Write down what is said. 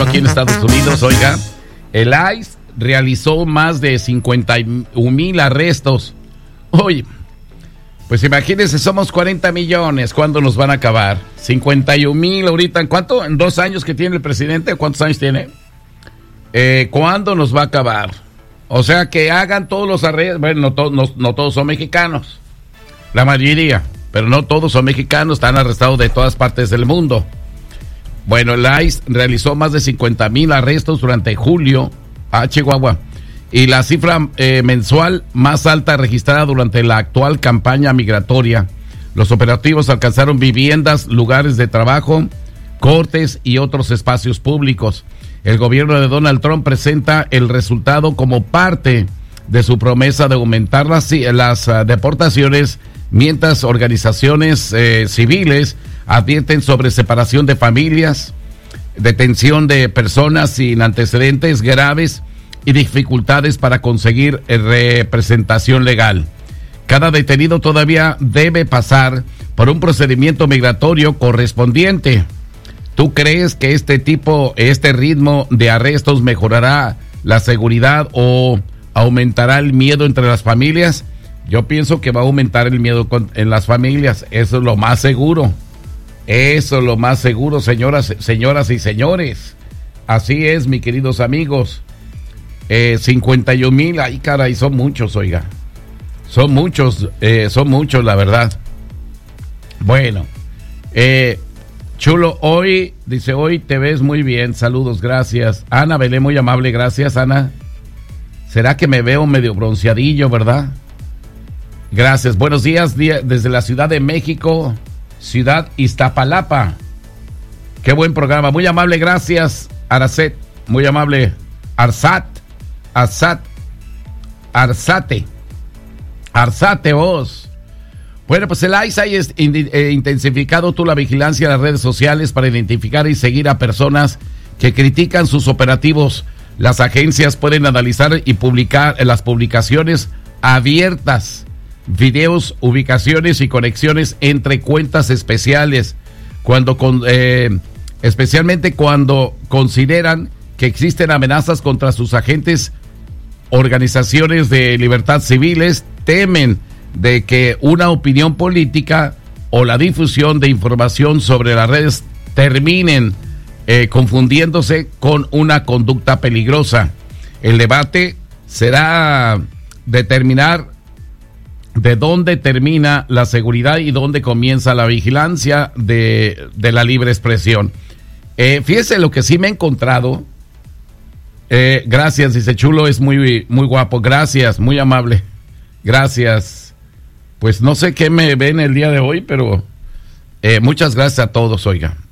aquí en Estados Unidos, oiga. El ICE realizó más de 51,000 arrestos. Oye, pues imagínense, somos 40 millones. ¿Cuándo nos van a acabar? 51,000 ahorita. ¿En cuánto? ¿En 2 años que tiene el presidente? ¿Cuántos años tiene? ¿Cuándo nos va a acabar? O sea, que hagan todos los arrestos. Bueno, no todos son mexicanos. La mayoría. Pero no todos son mexicanos. Están arrestados de todas partes del mundo. Bueno, el ICE realizó más de 50,000 arrestos durante julio a Chihuahua. Y la cifra mensual más alta registrada durante la actual campaña migratoria. Los operativos alcanzaron viviendas, lugares de trabajo, cortes y otros espacios públicos. El gobierno de Donald Trump presenta el resultado como parte de su promesa de aumentar las deportaciones, mientras organizaciones civiles advierten sobre separación de familias, detención de personas sin antecedentes graves y dificultades para conseguir representación legal. Cada detenido todavía debe pasar por un procedimiento migratorio correspondiente. ¿Tú crees que este ritmo de arrestos mejorará la seguridad o aumentará el miedo entre las familias? Yo pienso que va a aumentar el miedo en las familias. Eso es lo más seguro. Eso es lo más seguro, señoras y señores. Así es, mis queridos amigos. 51,000, ay caray, son muchos, oiga. Son muchos, la verdad. Bueno, Chulo, hoy te ves muy bien, saludos, gracias. Ana Belén, muy amable, gracias, Ana. ¿Será que me veo medio bronceadillo, verdad? Gracias, buenos días, desde la Ciudad de México, Ciudad Iztapalapa. Qué buen programa, muy amable, gracias, Aracet, muy amable, Arzate vos. Bueno, pues el ICE ha intensificado la vigilancia en las redes sociales para identificar y seguir a personas que critican sus operativos. Las agencias pueden analizar y publicar las publicaciones abiertas, videos, ubicaciones y conexiones entre cuentas especiales, especialmente cuando consideran que existen amenazas contra sus agentes. Organizaciones de libertad civiles temen de que una opinión política o la difusión de información sobre las redes terminen confundiéndose con una conducta peligrosa. El debate será determinar de dónde termina la seguridad y dónde comienza la vigilancia de la libre expresión. Fíjese lo que sí me he encontrado. Gracias, dice Chulo, es muy guapo, gracias, muy amable, gracias. Pues no sé qué me ven el día de hoy, pero muchas gracias a todos, oiga.